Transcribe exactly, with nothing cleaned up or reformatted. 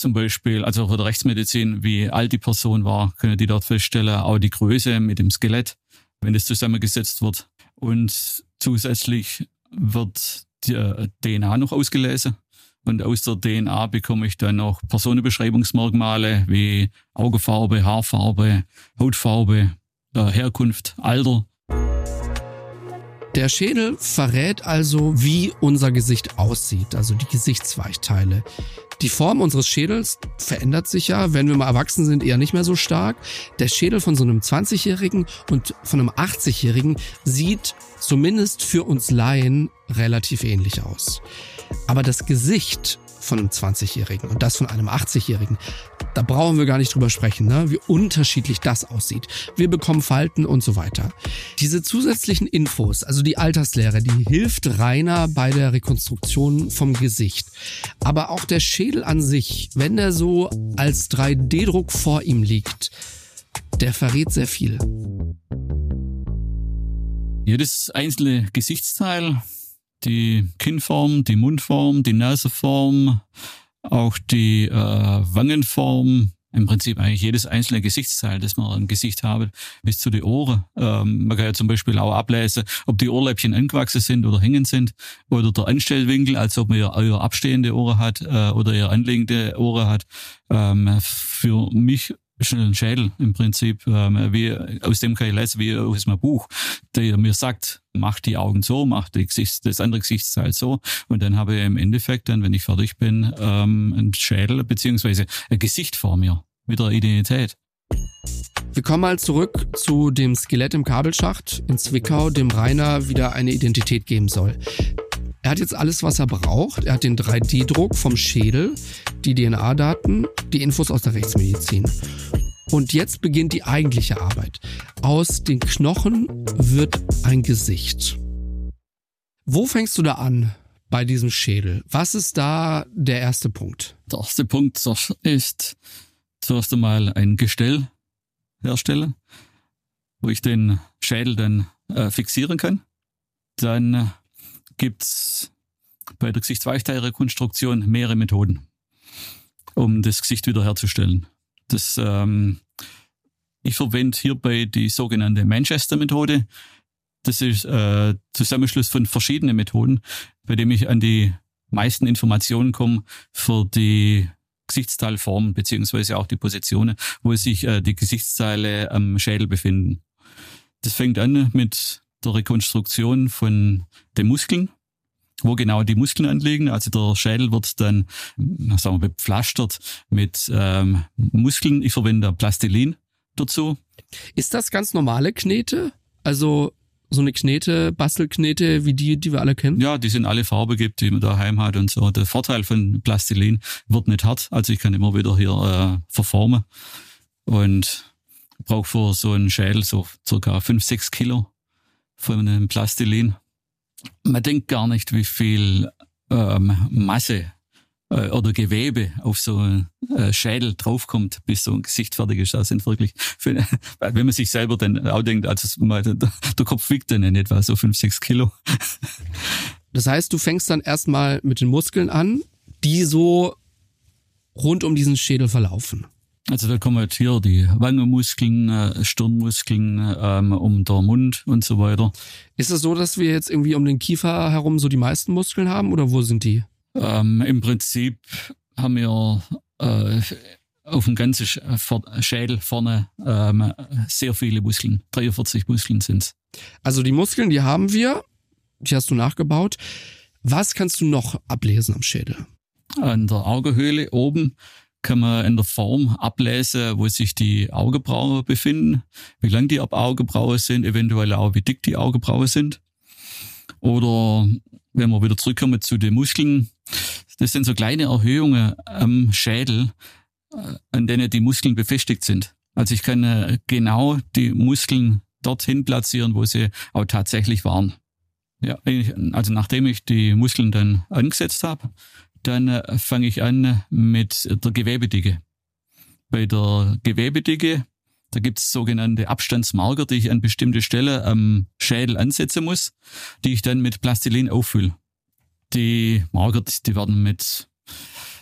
zum Beispiel, also für die Rechtsmedizin, wie alt die Person war, können die dort feststellen, auch die Größe mit dem Skelett, wenn das zusammengesetzt wird. Und zusätzlich wird die D N A noch ausgelesen. Und aus der D N A bekomme ich dann noch Personenbeschreibungsmerkmale wie Augenfarbe, Haarfarbe, Hautfarbe, Herkunft, Alter. Der Schädel verrät also, wie unser Gesicht aussieht, also die Gesichtsweichteile. Die Form unseres Schädels verändert sich ja, wenn wir mal erwachsen sind, eher nicht mehr so stark. Der Schädel von so einem zwanzigjährigen und von einem achtzigjährigen sieht zumindest für uns Laien relativ ähnlich aus. Aber das Gesicht von einem zwanzigjährigen und das von einem achtzigjährigen, da brauchen wir gar nicht drüber sprechen, ne? Wie unterschiedlich das aussieht. Wir bekommen Falten und so weiter. Diese zusätzlichen Infos, also die Alterslehre, die hilft Rainer bei der Rekonstruktion vom Gesicht. Aber auch der Schädel an sich, wenn der so als drei D Druck vor ihm liegt, der verrät sehr viel. Jedes einzelne Gesichtsteil, die Kinnform, die Mundform, die Nasenform, auch die äh, Wangenform, im Prinzip eigentlich jedes einzelne Gesichtsteil, das man im Gesicht hat, bis zu den Ohren. Ähm, man kann ja zum Beispiel auch ablesen, ob die Ohrläppchen angewachsen sind oder hängen sind, oder der Anstellwinkel, als ob man ja eher abstehende Ohren hat äh, oder eher anliegende Ohren hat. Ähm, für mich ist ein Schädel im Prinzip, ähm, wie, aus dem kann ich lesen, wie aus einem Buch, der mir sagt, mach die Augen so, mach die Gesicht, das andere Gesichtsteil so, und dann habe ich im Endeffekt dann, wenn ich fertig bin, ähm, ein Schädel beziehungsweise ein Gesicht vor mir mit der Identität. Wir kommen mal zurück zu dem Skelett im Kabelschacht in Zwickau, dem Rainer wieder eine Identität geben soll. Er hat jetzt alles, was er braucht. Er hat den drei D Druck vom Schädel, die D N A-Daten, die Infos aus der Rechtsmedizin. Und jetzt beginnt die eigentliche Arbeit. Aus den Knochen wird ein Gesicht. Wo fängst du da an bei diesem Schädel? Was ist da der erste Punkt? Der erste Punkt ist zuerst einmal ein Gestell herstellen, wo ich den Schädel dann äh, fixieren kann. Dann äh, gibt's bei der Gesichtsweichteilrekonstruktion mehrere Methoden, um das Gesicht wiederherzustellen. Das, ähm, ich verwende hierbei die sogenannte Manchester-Methode. Das ist äh, Zusammenschluss von verschiedenen Methoden, bei dem ich an die meisten Informationen komme für die Gesichtsteilformen beziehungsweise auch die Positionen, wo sich äh, die Gesichtsteile am Schädel befinden. Das fängt an mit der Rekonstruktion von den Muskeln, wo genau die Muskeln anliegen. Also der Schädel wird dann, sagen wir, bepflastert mit ähm, Muskeln. Ich verwende Plastilin dazu. Ist das ganz normale Knete? Also so eine Knete, Bastelknete wie die, die wir alle kennen? Ja, die sind alle Farbe gibt, die man daheim hat und so. Der Vorteil von Plastilin wird nicht hart, also ich kann immer wieder hier äh, verformen und brauche für so einen Schädel so circa fünf, sechs Kilo von einem Plastilin. Man denkt gar nicht, wie viel ähm, Masse äh, oder Gewebe auf so einen äh, Schädel draufkommt, bis so ein Gesicht fertig ist. Das sind wirklich, für, wenn man sich selber dann auch denkt, also der, der Kopf wiegt dann in etwa so fünf, sechs Kilo. Das heißt, du fängst dann erstmal mit den Muskeln an, die so rund um diesen Schädel verlaufen. Also da kommen jetzt hier die Wangenmuskeln, äh, Stirnmuskeln, ähm, um der Mund und so weiter. Ist es so, dass wir jetzt irgendwie um den Kiefer herum so die meisten Muskeln haben oder wo sind die? Ähm, Im Prinzip haben wir äh, auf dem ganzen Schädel vorne ähm, sehr viele Muskeln. dreiundvierzig Muskeln sind's. Also die Muskeln, die haben wir, die hast du nachgebaut. Was kannst du noch ablesen am Schädel? An der Augenhöhle oben kann man in der Form ablesen, wo sich die Augenbrauen befinden, wie lang die Augenbrauen sind, eventuell auch wie dick die Augenbrauen sind. Oder wenn wir wieder zurückkommen zu den Muskeln, das sind so kleine Erhöhungen am Schädel, an denen die Muskeln befestigt sind. Also ich kann genau die Muskeln dorthin platzieren, wo sie auch tatsächlich waren. Ja, also nachdem ich die Muskeln dann angesetzt habe, dann äh, fange ich an mit der Gewebedicke. Bei der Gewebedicke, da gibt es sogenannte Abstandsmarker, die ich an bestimmte Stellen am Schädel ansetzen muss, die ich dann mit Plastilin auffülle. Die Marker, die werden mit